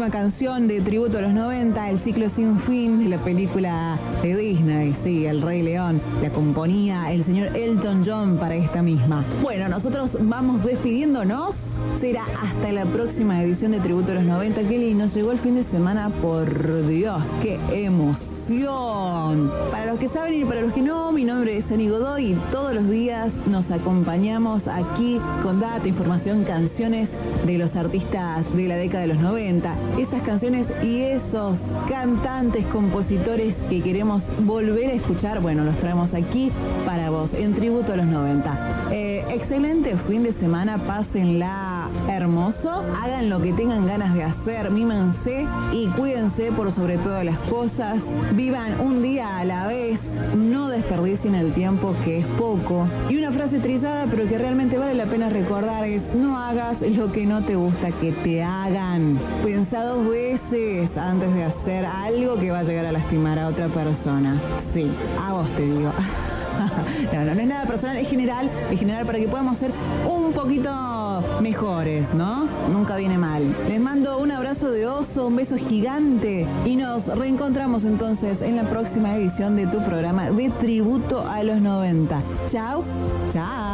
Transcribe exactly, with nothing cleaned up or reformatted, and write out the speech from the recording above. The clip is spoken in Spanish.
última canción de tributo a los noventa, el ciclo sin fin de la película de Disney, sí, El Rey León. La componía el señor Elton John para esta misma. Bueno, nosotros vamos despidiéndonos. Será hasta la próxima edición de Tributo a los noventa. Qué lindo, llegó el fin de semana, por Dios, qué emoción. Para los que saben y para los que no, mi nombre es Ani Godoy y todos los días nos acompañamos aquí con data, información, canciones de los artistas de la década de los noventa. Esas canciones y esos cantantes, compositores que queremos volver a escuchar, bueno, los traemos aquí para vos, en Tributo a los noventa. Eh, excelente fin de semana, pásenla hermoso, hagan lo que tengan ganas de hacer, mímense y cuídense por sobre todas las cosas, vivan un día a la vez, no desperdicien el tiempo que es poco. Y una frase trillada pero que realmente vale la pena recordar es: no hagas lo que no te gusta que te hagan. Piensa dos veces antes de hacer algo que va a llegar a lastimar a otra persona. Sí, a vos te digo. No, no, no es nada personal, es general, es general para que podamos ser un poquito mejores, ¿no? Nunca viene mal. Les mando un abrazo de oso, un beso gigante y nos reencontramos entonces en la próxima edición de tu programa de Tributo a los noventa. Chao, chao.